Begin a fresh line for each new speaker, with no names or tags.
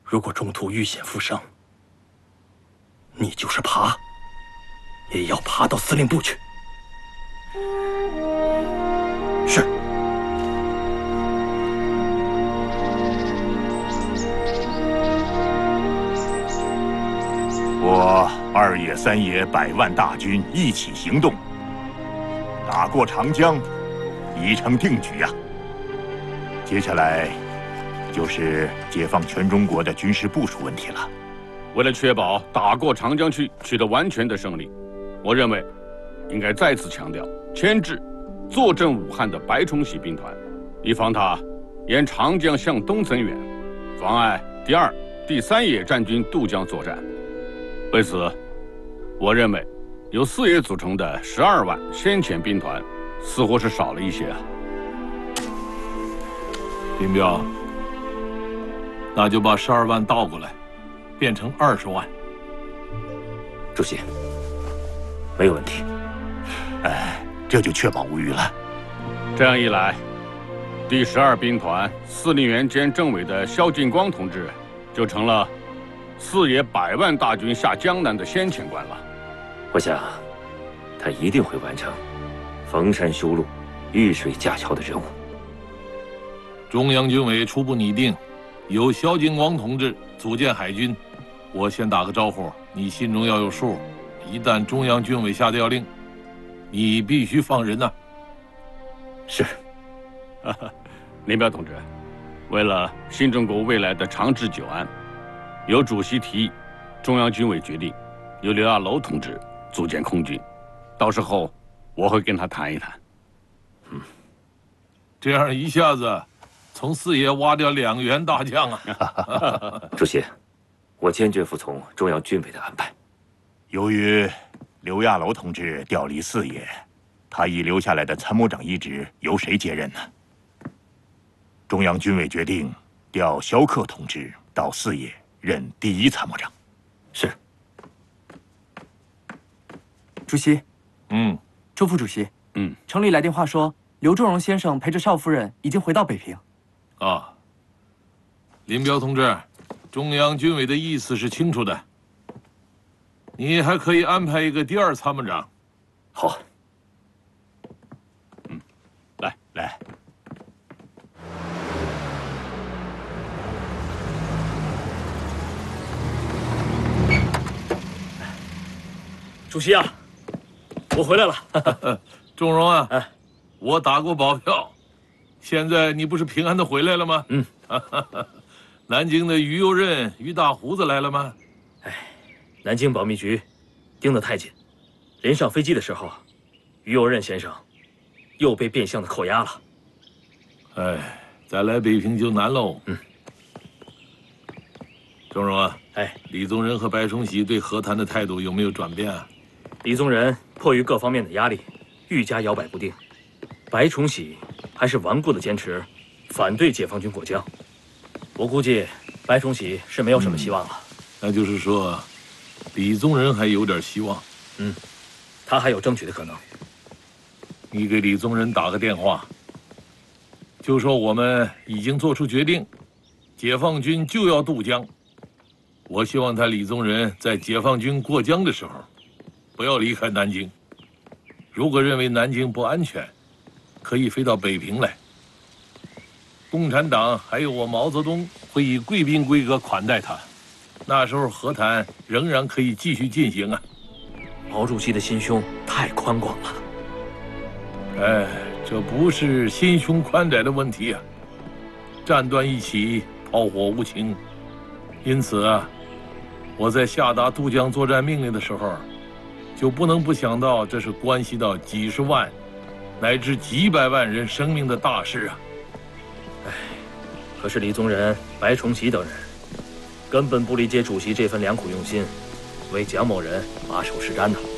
如果中途遇险负伤，你就是爬，也要爬到司令部去。是。
我2野、3野100万大军一起行动，打过长江，已成定局啊。接下来就是解放全中国的军事部署问题了。
为了确保打过长江区取得完全的胜利，我认为应该再次强调牵制坐镇武汉的白崇禧兵团，以防他沿长江向东增援，妨碍第2、第3野战军渡江作战。为此，我认为由4野组成的12万先遣兵团似乎是少了一些啊。
林彪，那就把12万倒过来，变成20万。
主席，没有问题。
这就确保无虞了。
这样一来，第12兵团司令员兼政委的萧劲光同志就成了4野100万大军下江南的先遣官了。
我想，他一定会完成逢山修路、遇水架桥的任务。
中央军委初步拟定，由萧劲光同志组建海军。我先打个招呼，你心中要有数。一旦中央军委下调令，你必须放人呐。
是。
林彪同志，为了新中国未来的长治久安，由主席提议，中央军委决定由刘亚楼同志组建空军。到时候我会跟他谈一谈。
这样一下子从4野挖掉2员大将啊！
主席，我坚决服从中央军委的安排。
由于刘亚楼同志调离4野，他已留下来的参谋长一职由谁接任呢？中央军委决定调萧克同志到4野任第1参谋长。
是。
主席。周副主席。城里来电话说，刘仲荣先生陪着邵夫人已经回到北平。
啊，林彪同志，中央军委的意思是清楚的。你还可以安排一个第2参谋长。
好。
来。
主席啊，我回来了。
仲荣啊，我打过保票，现在你不是平安的回来了吗？南京的于右任、于大胡子来了吗？
南京保密局盯得太紧，临上飞机的时候，于右任先生又被变相的扣押了。
再来北平就难喽。仲荣啊，李宗仁和白崇禧对和谈的态度有没有转变啊？
李宗仁迫于各方面的压力，愈加摇摆不定；白崇禧还是顽固的坚持，反对解放军过江。我估计白崇禧是没有什么希望了。
那就是说，李宗仁还有点希望。
他还有争取的可能。
你给李宗仁打个电话，就说我们已经做出决定，解放军就要渡江。我希望李宗仁在解放军过江的时候，不要离开南京。如果认为南京不安全，可以飞到北平来。共产党还有我毛泽东会以贵宾规格款待他，那时候和谈仍然可以继续进行啊。
毛主席的心胸太宽广了。
这不是心胸宽窄的问题啊。战端一起，炮火无情，因此啊，我在下达渡江作战命令的时候，就不能不想到这是关系到几十万乃至几百万人生命的大事啊。
可是李宗仁、白崇禧等人根本不理解主席这份良苦用心，为蒋某人马首是瞻呐。